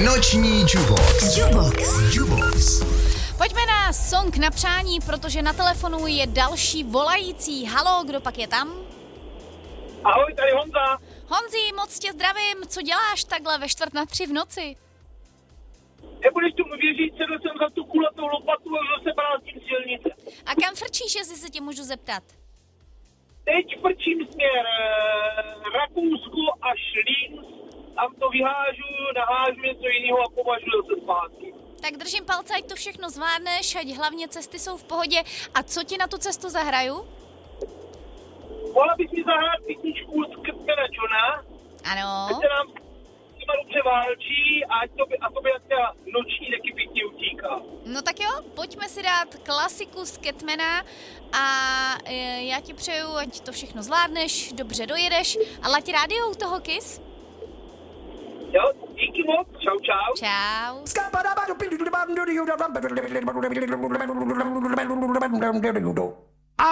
Noční Jubox. Pojďme na song na přání, protože na telefonu je další volající. Halo, kdo pak je tam? Ahoj, tady Honza. Honzi, moc tě zdravím. Co děláš takhle ve 2:45 v noci? Nebudeš tomu věřit, sedl jsem za tu kulatou lopatu a zase s tím silnice. A kam frčíš, jestli se tě můžu zeptat? Teď frčím směr Rakousko až Linz, tam to vyhážu, nahážu něco jiného a považuji se zpátky. Tak držím palce, ať to všechno zvládneš, ať hlavně cesty jsou v pohodě. A co ti na tu cestu zahraju? Mohla bys mi zahrát písničku z Kepmana Johna? Ano. Ať se nám s nima dobře válčí a to by ta noční taky pěkně utíká. No tak jo, pojďme si dát klasiku z Catmana a já ti přeju, ať to všechno zvládneš, dobře dojedeš a lať rádio u toho Kiss. Jo, díky moc, čau. Čau.